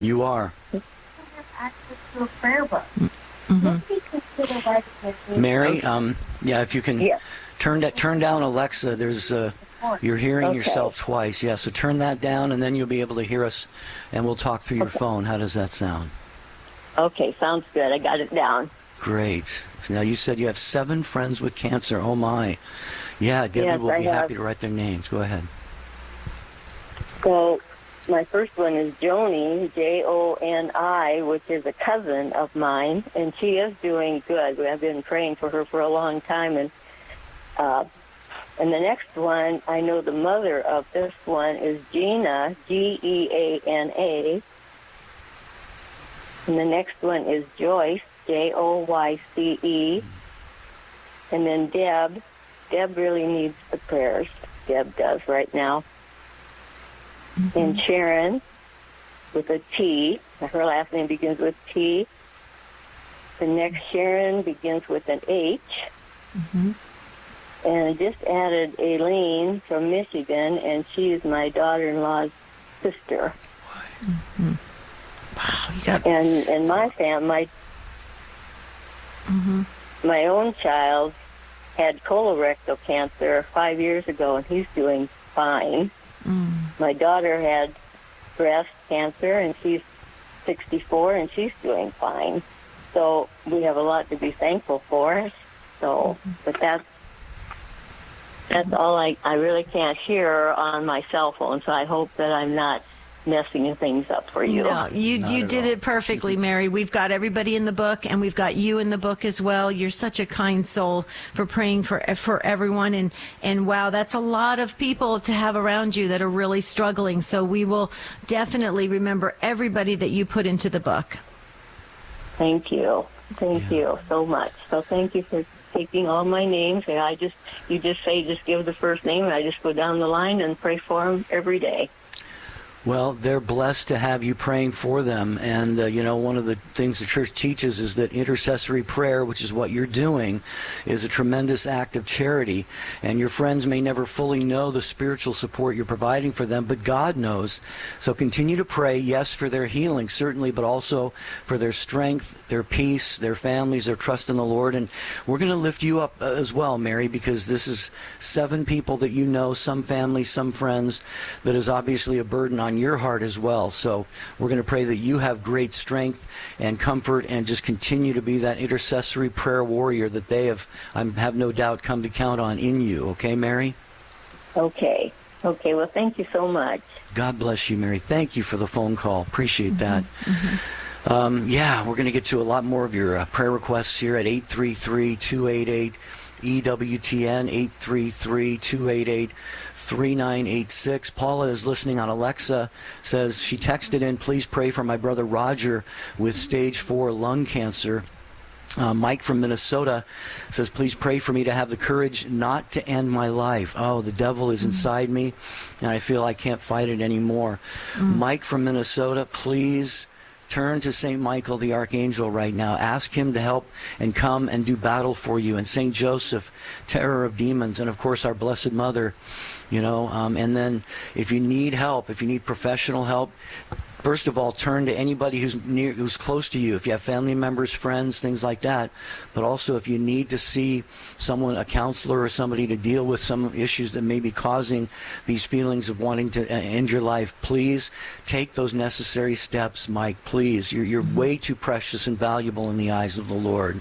You are. Have access to a prayer book. Mary, yeah, if you can turn down Alexa. There's you're hearing yourself twice. Yeah, so turn that down, and then you'll be able to hear us, and we'll talk through your phone. How does that sound? Okay, sounds good. I got it down. Great. Now, you said you have 7 friends with cancer. Oh, my. Yeah, Debbie will be happy to write their names. Go ahead. So, my first one is Joni, Joni, which is a cousin of mine, and she is doing good. I've been praying for her for a long time, and the next one, I know the mother of this one is Gina, Geana, and the next one is Joyce, Joyce, and then Deb. Deb really needs the prayers. Deb does right now. Mm-hmm. And Sharon, with a T. Her last name begins with T. The next Sharon begins with an H. Mm-hmm. And I just added Aileen from Michigan, and she is my daughter-in-law's sister. Mm-hmm. Wow, you got... And my family, my own child had colorectal cancer 5 years ago, and he's doing fine. Mm. My daughter had breast cancer, and she's 64, and she's doing fine. So we have a lot to be thankful for. So, but that's all I really can't hear on my cell phone, so I hope that I'm not messing things up for you. No, you did it perfectly, Mary. We've got everybody in the book, and we've got you in the book as well. You're such a kind soul for praying for everyone, and wow, that's a lot of people to have around you that are really struggling. So we will definitely remember everybody that you put into the book. Thank you. Thank you so much. So thank you for taking all my names. And you just give the first name, and I just go down the line and pray for them every day. Well, they're blessed to have you praying for them. And, one of the things the church teaches is that intercessory prayer, which is what you're doing, is a tremendous act of charity. And your friends may never fully know the spiritual support you're providing for them, but God knows. So continue to pray, yes, for their healing, certainly, but also for their strength, their peace, their families, their trust in the Lord. And we're going to lift you up as well, Mary, because this is 7 people that you know, some families, some friends, that is obviously a burden on your heart as well. So we're going to pray that you have great strength and comfort, and just continue to be that intercessory prayer warrior that they have, I have no doubt, come to count on in you. Okay, Mary? Okay. Well, thank you so much. God bless you, Mary. Thank you for the phone call. Appreciate that. We're going to get to a lot more of your prayer requests here at 833-288 EWTN, 833-288-3986. Paula is listening on Alexa, says she texted in, please pray for my brother Roger with stage 4 lung cancer. Mike from Minnesota says, please pray for me to have the courage not to end my life. Oh, the devil is inside me, and I feel I can't fight it anymore. Mike from Minnesota, please turn to St. Michael the Archangel right now. Ask him to help and come and do battle for you. And St. Joseph, terror of demons. And, of course, our Blessed Mother, And then if you need help, if you need professional help, first of all, turn to anybody who's close to you. If you have family members, friends, things like that. But also, if you need to see someone, a counselor or somebody, to deal with some issues that may be causing these feelings of wanting to end your life, please take those necessary steps, Mike. Please, you're way too precious and valuable in the eyes of the Lord.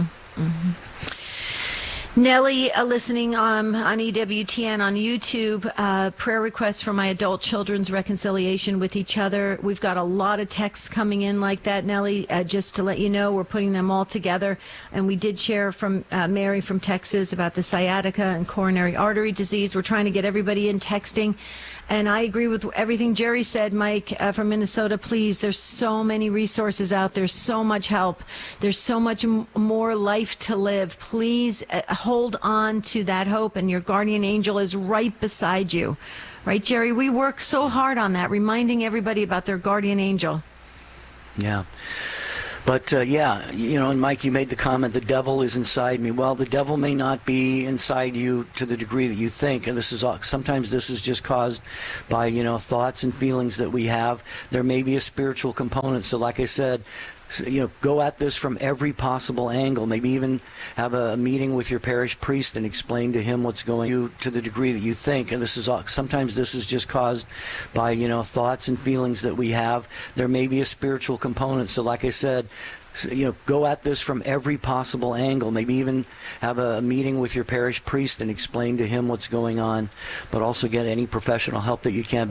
Nellie, listening on EWTN on YouTube, prayer requests for my adult children's reconciliation with each other. We've got a lot of texts coming in like that, Nellie. Just to let you know, we're putting them all together. And we did share from Mary from Texas about the sciatica and coronary artery disease. We're trying to get everybody in texting. And I agree with everything Jerry said, Mike, from Minnesota. Please, there's so many resources out there, so much help. There's so much more life to live. Please hold on to that hope, and your guardian angel is right beside you. Right, Jerry? We work so hard on that, reminding everybody about their guardian angel. Yeah. But yeah, and Mike, you made the comment, the devil is inside me. Well, the devil may not be inside you to the degree that you think, and sometimes this is just caused by thoughts and feelings that we have. There may be a spiritual component. So, like I said, go at this from every possible angle. Maybe even have a meeting with your parish priest and explain to him what's going on to the degree that you think. And sometimes this is just caused by thoughts and feelings that we have. There may be a spiritual component. So, like I said, go at this from every possible angle. Maybe even have a meeting with your parish priest and explain to him what's going on. But also get any professional help that you can.